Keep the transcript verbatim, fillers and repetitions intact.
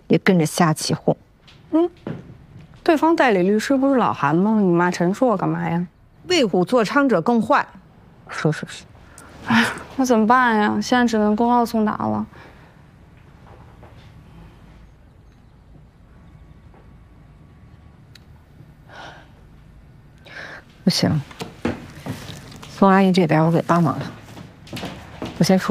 也跟着瞎起哄。 嗯，对方代理律师不是老韩吗？你骂陈硕干嘛呀？ 为虎作伥者更坏。是是是。 哎，那怎么办呀？现在只能公告送达了。 不行，宋阿姨这边我给帮忙了，我先出。